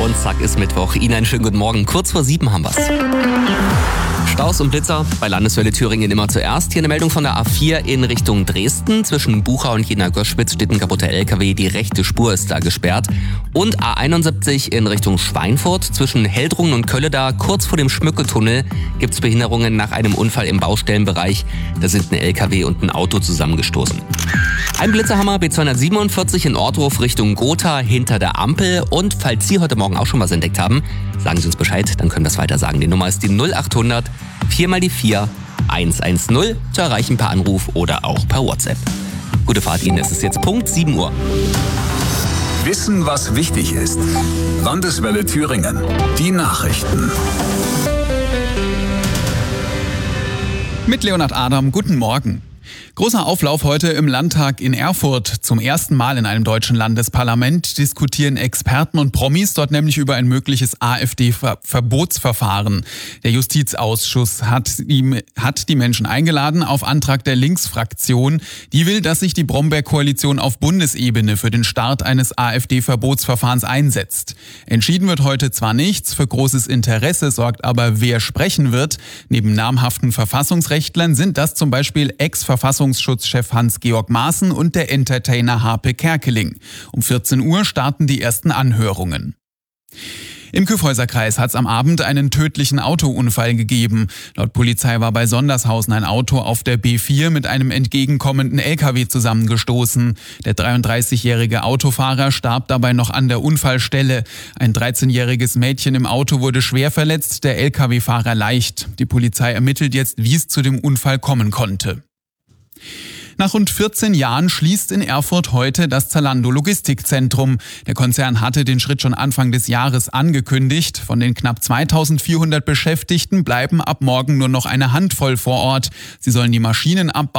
Und zack, ist Mittwoch. Ihnen einen schönen guten Morgen. Kurz vor 7 haben wir's. Staus und Blitzer bei Landeswelle Thüringen immer zuerst. Hier eine Meldung von der A4 in Richtung Dresden. Zwischen Bucha und Jena-Göschwitz steht ein kaputter LKW. Die rechte Spur ist da gesperrt. Und A71 in Richtung Schweinfurt. Zwischen Heldrungen und Kölleda, kurz vor dem Schmücketunnel, gibt's Behinderungen nach einem Unfall im Baustellenbereich. Da sind ein LKW und ein Auto zusammengestoßen. Ein Blitzerhammer B247 in Ortruf Richtung Gotha hinter der Ampel. Und falls Sie heute Morgen auch schon was entdeckt haben, sagen Sie uns Bescheid, dann können wir es weiter sagen. Die Nummer ist die 0800 4 mal die 4 110 zu erreichen per Anruf oder auch per WhatsApp. Gute Fahrt Ihnen, es ist jetzt Punkt 7 Uhr. Wissen, was wichtig ist. Landeswelle Thüringen. Die Nachrichten. Mit Leonhard Adam, guten Morgen. Großer Auflauf heute im Landtag in Erfurt. Zum ersten Mal in einem deutschen Landesparlament diskutieren Experten und Promis dort nämlich über ein mögliches AfD-Verbotsverfahren. Der Justizausschuss hat die Menschen eingeladen auf Antrag der Linksfraktion. Die will, dass sich die Bromberg-Koalition auf Bundesebene für den Start eines AfD-Verbotsverfahrens einsetzt. Entschieden wird heute zwar nichts, für großes Interesse sorgt aber, wer sprechen wird. Neben namhaften Verfassungsrechtlern sind das zum Beispiel Ex-Verfassungsschutzchef Hans-Georg Maaßen und der Entertainer Harpe Kerkeling. Um 14 Uhr starten die ersten Anhörungen. Im Kyffhäuserkreis hat es am Abend einen tödlichen Autounfall gegeben. Laut Polizei war bei Sondershausen ein Auto auf der B4 mit einem entgegenkommenden LKW zusammengestoßen. Der 33-jährige Autofahrer starb dabei noch an der Unfallstelle. Ein 13-jähriges Mädchen im Auto wurde schwer verletzt, der LKW-Fahrer leicht. Die Polizei ermittelt jetzt, wie es zu dem Unfall kommen konnte. Nach rund 14 Jahren schließt in Erfurt heute das Zalando Logistikzentrum. Der Konzern hatte den Schritt schon Anfang des Jahres angekündigt. Von den knapp 2400 Beschäftigten bleiben ab morgen nur noch eine Handvoll vor Ort. Sie sollen die Maschinen abbauen